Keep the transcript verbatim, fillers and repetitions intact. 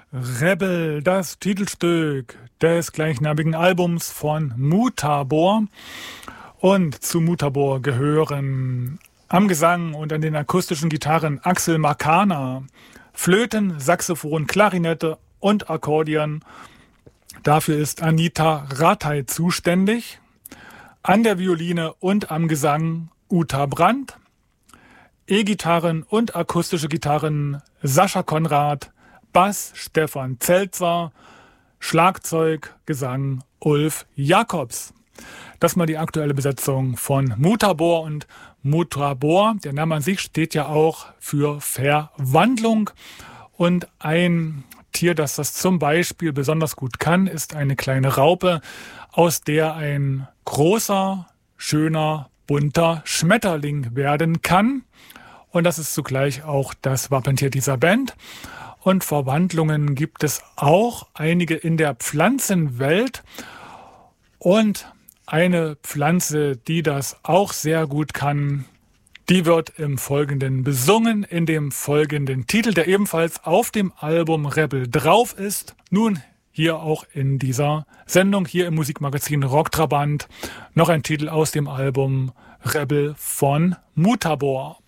Rebel, das Titelstück des gleichnamigen Albums von Mutabor. Und zu Mutabor gehören am Gesang und an den akustischen Gitarren Axel Makana, Flöten, Saxophon, Klarinette und Akkordeon. Dafür ist Anita Rathai zuständig. An der Violine und am Gesang Uta Brandt. E-Gitarren und akustische Gitarren Sascha Konrad, Bass Stefan Zelzer, Schlagzeug, Gesang Ulf Jakobs. Das mal die aktuelle Besetzung von Mutabor. Und Mutabor, der Name an sich steht ja auch für Verwandlung. Und ein Tier, das das zum Beispiel besonders gut kann, ist eine kleine Raupe, aus der ein großer, schöner, bunter Schmetterling werden kann. Und das ist zugleich auch das Wappentier dieser Band. Und Verwandlungen gibt es auch einige in der Pflanzenwelt. Und eine Pflanze, die das auch sehr gut kann, die wird im Folgenden besungen, in dem folgenden Titel, der ebenfalls auf dem Album Rebel drauf ist. Nun hier auch in dieser Sendung, hier im Musikmagazin Rocktrabant, noch ein Titel aus dem Album Rebel von Mutabor.